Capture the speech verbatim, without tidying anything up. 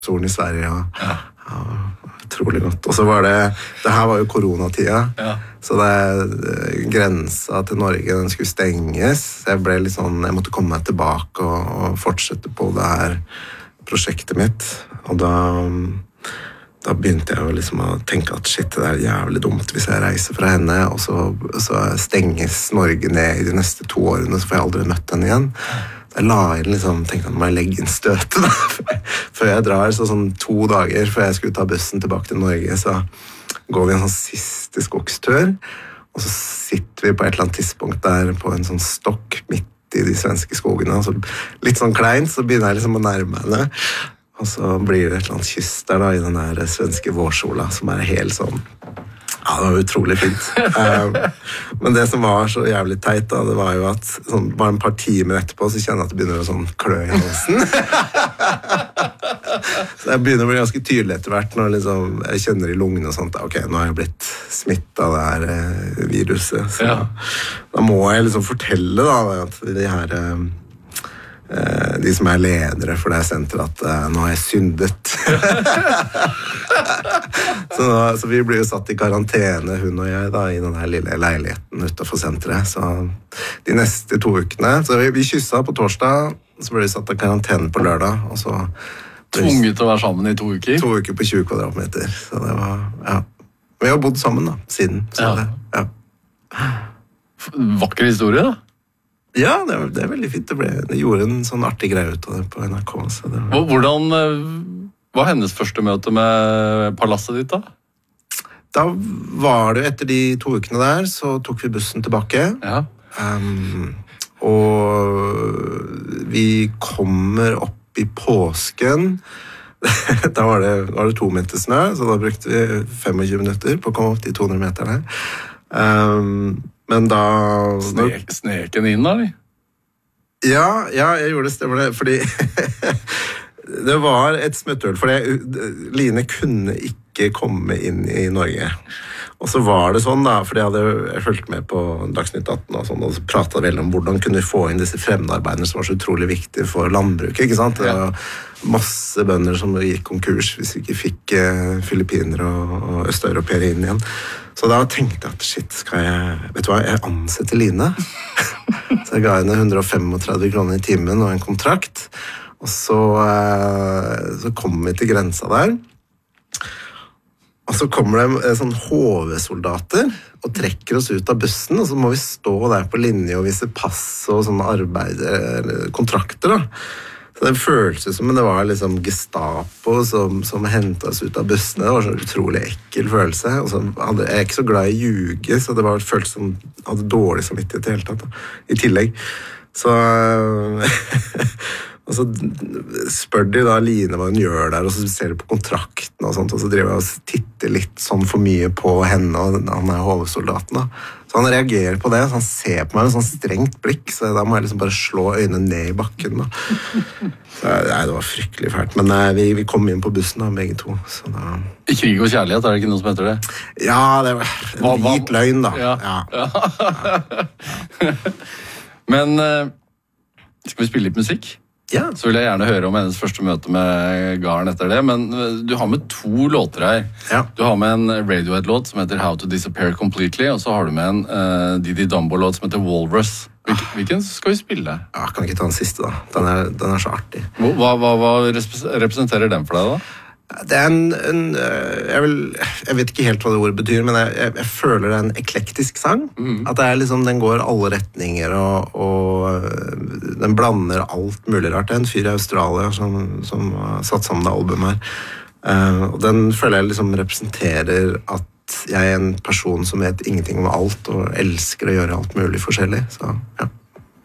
stolen i Sverige, og ja. Ja, utrolig godt. Og så var det, det her var jo koronatida, ja. Så det grensa til Norge, den skulle stenges. Jeg ble litt sånn, jeg måtte komme meg tilbake og, og fortsette på det her prosjektet mitt. Og da, da begynte jeg jo liksom å tenke at shit, det er jævlig dumt hvis jeg reiser fra henne, og så, så stenges Norge ned i de neste to årene, så får jeg aldri møtt henne igjen. Jeg la inn liksom, tenkte at må jeg legge inn støtet da, før jeg drar, så sånn to dager før jeg skulle ta bussen tilbake til Norge, så går vi en sånn siste skogstur, og så sitter vi på et eller annet tidspunkt der på en sånn stokk midt i de svenske skogene, og så litt sånn kleint, så begynner jeg liksom å nærme henne, og så blir det et eller annet kyss der da, i den der svenske vårsola, som er helt sånn. Ja, det var utrolig fint. Um, men det som var så jævlig teit da, det var jo at sånn, bare en par timer etterpå så kjenner jeg at det begynner å sånn klø i halsen. Så jeg begynner å bli ganske tydelig etter hvert når liksom, jeg kjenner i lungene og sånt. Ok, nå har jeg blitt smittet av det her eh, viruset. Så ja. Da må jeg liksom fortelle da, at de her... Eh, de som er ledere for det senteret, at uh, nå har jeg syndet. så, nå, så vi blir jo satt i karantene, hun og jeg, da, i denne lille leiligheten utenfor senteret. Så de neste to ukene, så vi, vi kysset på torsdag, så ble vi satt i karantene på lørdag, og så... Tvunget til å være sammen i to uker? To uker på tjue kvadratmeter, så det var, ja. Vi har bodd sammen da, siden. Så ja. Det, ja. Vakker historie da? Ja, det er, det er veldig fint. Det, ble, det gjorde en sånn artig greie ut av det på N R K. Så det var... Hvordan var hennes første møte med palasset ditt da? Da var det etter de to ukene der, så tok vi bussen tilbake. Ja. Um, og vi kommer opp i påsken. Da var det, var det to meter snø, så da brukte vi tjuefem minutter på å komme opp de to hundre meterne. Um, Men da... Snek, sneken inn, da, eller? Ja, ja, jeg gjorde det, stemmer det, fordi det var et smutthull, fordi Line kunne ikke komme inn i Norge. Og så var det sånn da, fordi jeg hadde jeg fulgt med på Dagsnytt atten og sånn, og så pratet veldig om hvordan kunne vi få inn disse fremmedarbeiderne som var så utrolig viktige for landbruket, ikke sant? Det var masse bønder som gikk konkurs hvis vi ikke fikk uh, filippiner og, og østeuropeere inn igjen. Så da tenkte jeg at shit, skal jeg, vet du hva, jeg ansetter Line. Så jeg ga henne hundre og trettifem kroner i timen og en kontrakt, og så, uh, så kom vi til grensa der. Og så kommer det sånn H V-soldater og trekker oss ut av bussen, og så må vi stå der på linje og vise pass og sånne arbeid, eller kontrakter da. Så det føltes som, men det var liksom Gestapo som, som hentet oss ut av bussene. Det var sånn utrolig ekkel følelse. Og så hadde, jeg er ikke så glad i ljuge, så det var følelse som hadde dårlig samvittighet i hele tatt da. I tillegg. Så... Og så spør de da Line hva hun gjør der, og så ser de på kontrakten og sånt, og så driver jeg og titter litt sånn for mye på henne, og han er hovedsoldaten da. Så han reagerer på det, så han ser på meg med sånn strengt blikk, så da må jeg liksom bare slå øynene ned i bakken da. Så, nei, det var fryktelig fælt, men nei, vi, vi kom inn på bussen da, begge to. Så da... I krig og kjærlighet, er det ikke noe som heter det? Ja, det var en hvit løgn da. Ja. Ja. Ja. Ja. Men skal vi spille litt musikk? Ja. Så vil jeg gjerne høre om hennes første møte med Garn etter det, men du har med to låter her. Ja. Du har med en Radiohead-låt som heter How to Disappear Completely, og så har du med en uh, Didi Dumbo-låt som heter Walrus. Hvilken, hvilken skal vi spille? Ja, kan ikke ta den siste da. Den er, den er så artig. Hva, hva, hva representerer den for deg da? Det er en, en jeg, vil, jeg vet ikke helt hva det ordet betyr, men jeg, jeg, jeg føler det er en eklektisk sang. Mm. At det er liksom, den går alle retninger, og, og den blander alt mulig rart. Det er en fyr i Australia som, som har satt sammen det albumet her. Uh, og den føler jeg liksom representerer at jeg er en person som vet ingenting om alt, og elsker å gjøre alt mulig forskjellig. Så, ja.